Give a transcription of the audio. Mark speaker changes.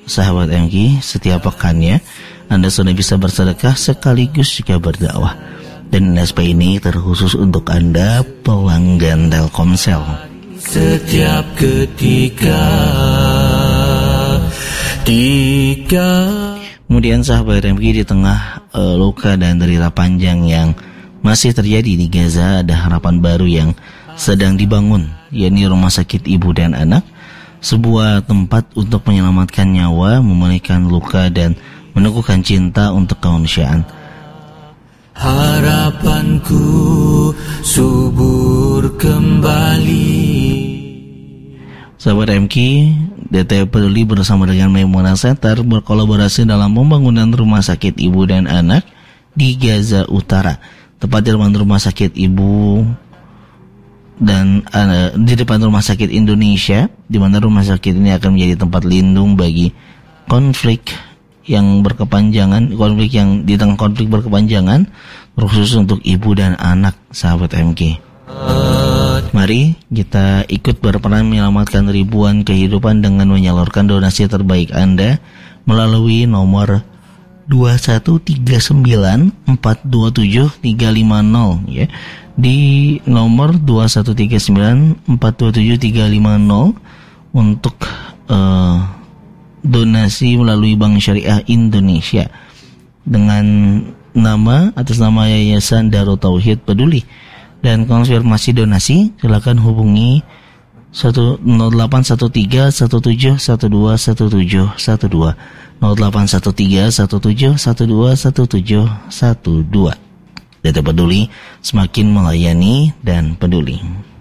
Speaker 1: sahabat MG, setiap pekannya Anda sudah bisa bersedekah sekaligus juga berdakwah. Dan NSP ini terkhusus untuk Anda pelanggan Telkomsel.
Speaker 2: Setiap ketika
Speaker 1: Kemudian sahabat MG, di tengah luka dan derita panjang yang masih terjadi di Gaza, ada harapan baru yang sedang dibangun, yakni Rumah Sakit Ibu dan Anak, sebuah tempat untuk menyelamatkan nyawa, memulihkan luka dan meneguhkan cinta untuk kemanusiaan.
Speaker 2: Harapanku subur kembali.
Speaker 1: Sahabat MK, DT Peduli bersama dengan Maimuna Center berkolaborasi dalam pembangunan Rumah Sakit Ibu dan Anak di Gaza Utara, tepat di depan Rumah Sakit Ibu dan di depan Rumah Sakit Indonesia, di mana rumah sakit ini akan menjadi tempat lindung bagi konflik yang berkepanjangan, di tengah konflik berkepanjangan, khusus untuk ibu dan anak, sahabat MK. Mari kita ikut berperan menyelamatkan ribuan kehidupan dengan menyalurkan donasi terbaik Anda melalui nomor 2139427 ya. Di nomor 2139427 untuk donasi melalui Bank Syariah Indonesia dengan atas nama Yayasan Darut Tauhid Peduli. Dan konfirmasi donasi silakan hubungi 081317121712 081317121712. Data Peduli, semakin melayani dan peduli.